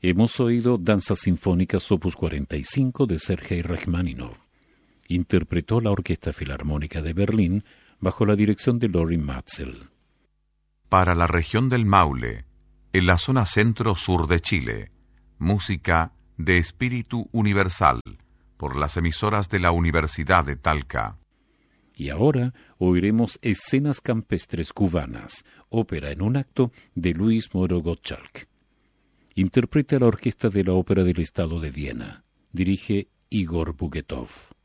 Hemos oído Danzas Sinfónicas Opus 45 de Sergei Rachmaninoff. Interpretó la Orquesta Filarmónica de Berlín bajo la dirección de Lorin Maazel. Para la región del Maule, en la zona centro-sur de Chile, música de Espíritu Universal, por las emisoras de la Universidad de Talca. Y ahora oiremos Escenas Campestres Cubanas, ópera en un acto de Luis Moro Gottschalk. Interpreta la Orquesta de la Ópera del Estado de Viena. Dirige Igor Buketov.